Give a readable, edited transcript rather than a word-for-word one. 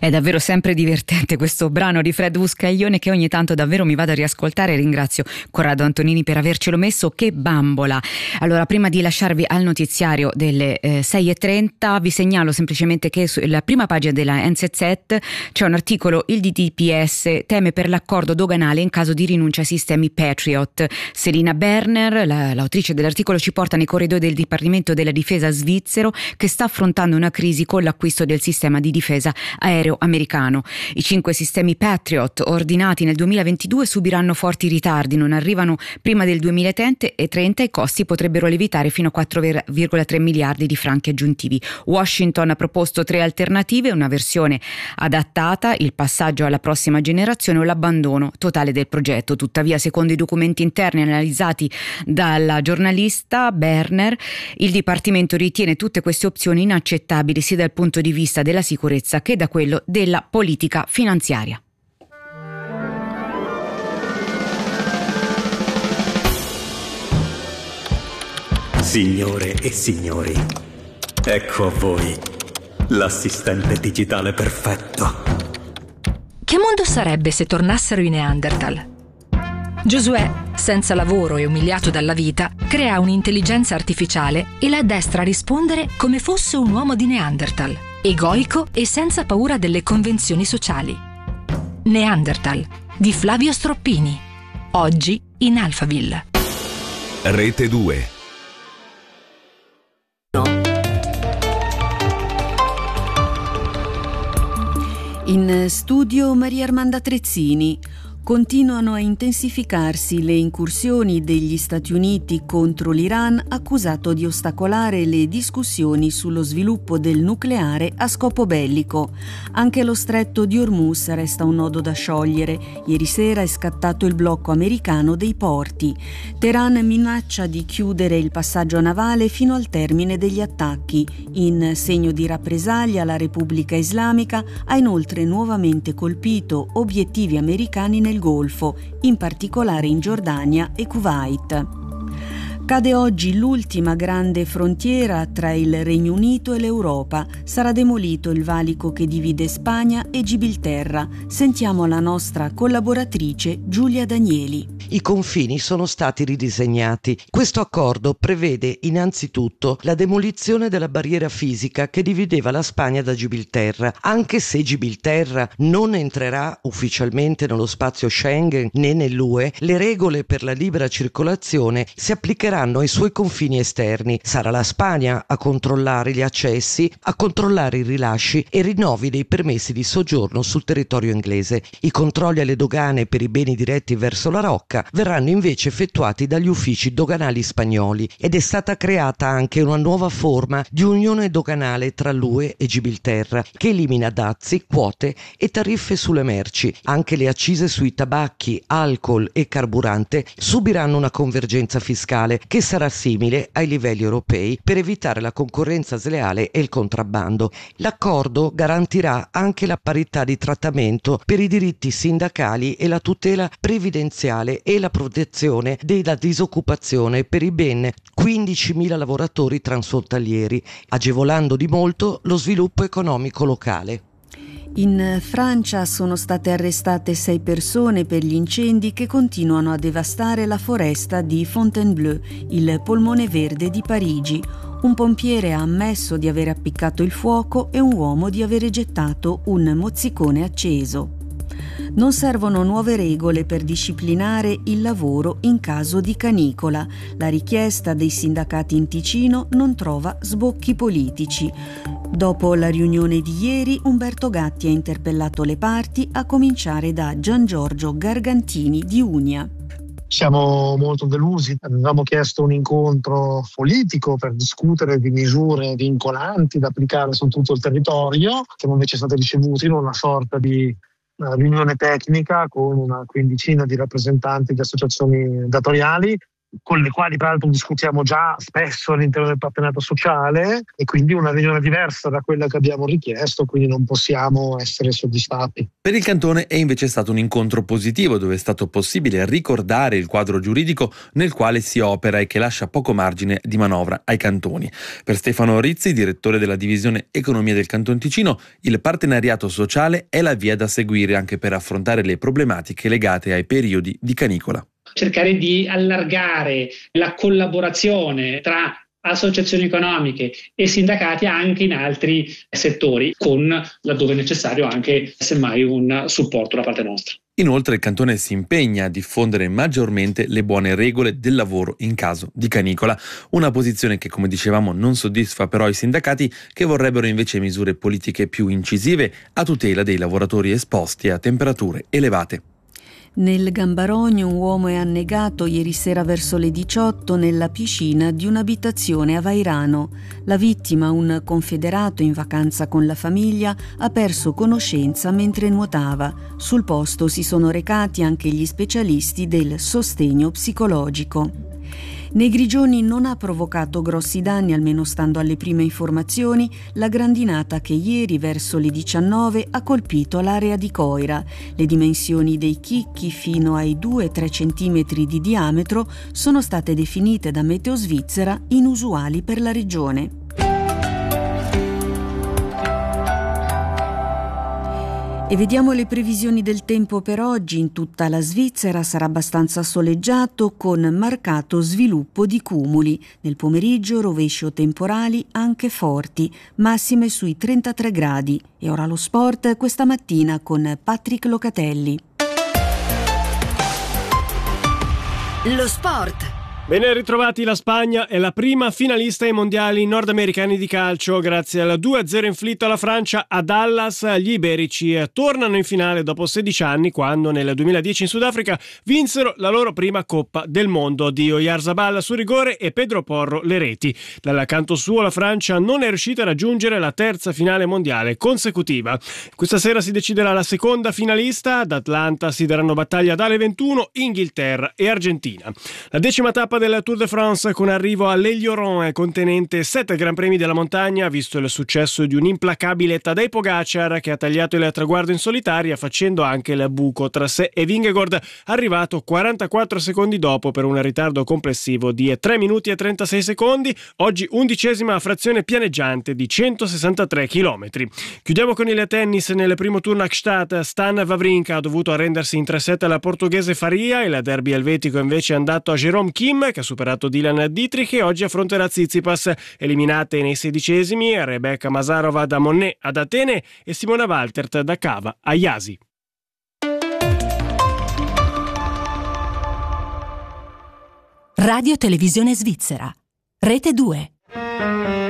È davvero sempre divertente questo brano di Fred Buscaglione che ogni tanto davvero mi vado a riascoltare. Ringrazio Corrado Antonini per avercelo messo. Che bambola! Allora, prima di lasciarvi al notiziario delle 6:30 vi segnalo semplicemente che sulla prima pagina della NZZ c'è un articolo: il DPS teme per l'accordo doganale in caso di rinuncia ai sistemi Patriot. Selina Berner, l'autrice dell'articolo, ci porta nei corridoi del Dipartimento della Difesa svizzero che sta affrontando una crisi con l'acquisto del sistema di difesa aereo americano. I 5 sistemi Patriot ordinati nel 2022 subiranno forti ritardi, non arrivano prima del 2030 e i costi potrebbero lievitare fino a 4,3 miliardi di franchi aggiuntivi. Washington ha proposto 3 alternative: una versione adattata, il passaggio alla prossima generazione o l'abbandono totale del progetto. Tuttavia, secondo i documenti interni analizzati dalla giornalista Berner, il Dipartimento ritiene tutte queste opzioni inaccettabili sia dal punto di vista della sicurezza che da quello della politica finanziaria. Signore e signori, ecco a voi l'assistente digitale perfetto. Che mondo sarebbe se tornassero i Neanderthal? Giosuè, senza lavoro e umiliato dalla vita, crea un'intelligenza artificiale e la addestra a rispondere come fosse un uomo di Neanderthal, egoico e senza paura delle convenzioni sociali. Neanderthal, di Flavio Stroppini. Oggi in Alphaville. Rete 2. In studio Maria Armanda Trezzini. Continuano a intensificarsi le incursioni degli Stati Uniti contro l'Iran, accusato di ostacolare le discussioni sullo sviluppo del nucleare a scopo bellico. Anche lo stretto di Hormuz resta un nodo da sciogliere. Ieri sera è scattato il blocco americano dei porti. Teheran minaccia di chiudere il passaggio navale fino al termine degli attacchi. In segno di rappresaglia, la Repubblica Islamica ha inoltre nuovamente colpito obiettivi americani nel Golfo, in particolare in Giordania e Kuwait. Cade oggi l'ultima grande frontiera tra il Regno Unito e l'Europa. Sarà demolito il valico che divide Spagna e Gibilterra. Sentiamo la nostra collaboratrice Giulia Danieli. I confini sono stati ridisegnati. Questo accordo prevede innanzitutto la demolizione della barriera fisica che divideva la Spagna da Gibilterra. Anche se Gibilterra non entrerà ufficialmente nello spazio Schengen né nell'UE, le regole per la libera circolazione si applicheranno ai suoi confini esterni. Sarà la Spagna a controllare gli accessi, a controllare i rilasci e rinnovi dei permessi di soggiorno sul territorio inglese. I controlli alle dogane per i beni diretti verso la Rocca verranno invece effettuati dagli uffici doganali spagnoli ed è stata creata anche una nuova forma di unione doganale tra l'UE e Gibilterra che elimina dazi, quote e tariffe sulle merci. Anche le accise sui tabacchi, alcol e carburante subiranno una convergenza fiscale che sarà simile ai livelli europei per evitare la concorrenza sleale e il contrabbando. L'accordo garantirà anche la parità di trattamento per i diritti sindacali e la tutela previdenziale e la protezione della disoccupazione per i ben 15.000 lavoratori transfrontalieri, agevolando di molto lo sviluppo economico locale. In Francia sono state arrestate 6 persone per gli incendi che continuano a devastare la foresta di Fontainebleau, il polmone verde di Parigi. Un pompiere ha ammesso di aver appiccato il fuoco e un uomo di aver gettato un mozzicone acceso. Non servono nuove regole per disciplinare il lavoro in caso di canicola. La richiesta dei sindacati in Ticino non trova sbocchi politici. Dopo la riunione di ieri, Umberto Gatti ha interpellato le parti, a cominciare da Gian Giorgio Gargantini di Unia. Siamo molto delusi, avevamo chiesto un incontro politico per discutere di misure vincolanti da applicare su tutto il territorio, siamo invece stati ricevuti in una sorta di riunione tecnica con una quindicina di rappresentanti di associazioni datoriali con le quali peraltro discutiamo già spesso all'interno del partenariato sociale, e quindi una riunione diversa da quella che abbiamo richiesto, quindi non possiamo essere soddisfatti. Per il cantone è invece stato un incontro positivo, dove è stato possibile ricordare il quadro giuridico nel quale si opera e che lascia poco margine di manovra ai cantoni. Per Stefano Rizzi, direttore della divisione economia del Canton Ticino, il partenariato sociale è la via da seguire anche per affrontare le problematiche legate ai periodi di canicola. Cercare di allargare la collaborazione tra associazioni economiche e sindacati anche in altri settori, con, laddove necessario, anche semmai un supporto da parte nostra. Inoltre il cantone si impegna a diffondere maggiormente le buone regole del lavoro in caso di canicola, una posizione che, come dicevamo, non soddisfa però i sindacati, che vorrebbero invece misure politiche più incisive a tutela dei lavoratori esposti a temperature elevate. Nel Gambarogno un uomo è annegato ieri sera verso le 18 nella piscina di un'abitazione a Vairano. La vittima, un confederato in vacanza con la famiglia, ha perso conoscenza mentre nuotava. Sul posto si sono recati anche gli specialisti del sostegno psicologico. Nei Grigioni non ha provocato grossi danni, almeno stando alle prime informazioni, la grandinata che ieri verso le 19 ha colpito l'area di Coira. Le dimensioni dei chicchi, fino ai 2-3 centimetri di diametro, sono state definite da Meteo Svizzera inusuali per la regione. E vediamo le previsioni del tempo per oggi. In tutta la Svizzera sarà abbastanza soleggiato, con marcato sviluppo di cumuli. Nel pomeriggio rovescio temporali anche forti, massime sui 33 gradi. E ora lo sport, questa mattina con Patrick Locatelli. Lo sport. Ben ritrovati, la Spagna è la prima finalista ai mondiali nordamericani di calcio. Grazie al 2-0 inflitto alla Francia a Dallas, gli iberici tornano in finale dopo 16 anni, quando nel 2010 in Sudafrica vinsero la loro prima Coppa del Mondo di Oyarzabal su rigore e Pedro Porro le reti. Dal canto suo la Francia non è riuscita a raggiungere la terza finale mondiale consecutiva. Questa sera si deciderà la seconda finalista. Ad Atlanta si daranno battaglia dalle 21 Inghilterra e Argentina. La decima tappa del Tour de France, con arrivo a l'Elioron, contenente 7 Gran Premi della montagna, visto il successo di un implacabile Tadej Pogacar, che ha tagliato il traguardo in solitaria, facendo anche il buco tra sé e Vingegaard, arrivato 44 secondi dopo per un ritardo complessivo di 3 minuti e 36 secondi. Oggi 11ª frazione pianeggiante di 163 km. Chiudiamo con il tennis. Nel primo turno a Gstaad, Stan Wawrinka ha dovuto arrendersi in 3-7 alla portoghese Faria. Il derby elvetico invece è andato a Jérôme Kim, che ha superato Dylan Dietrich e oggi affronterà Tsitsipas. Eliminate nei 16esimi Rebecca Masarova da Monnet ad Atene e Simona Waltert da Cava a Iasi. Radio Televisione Svizzera, Rete 2.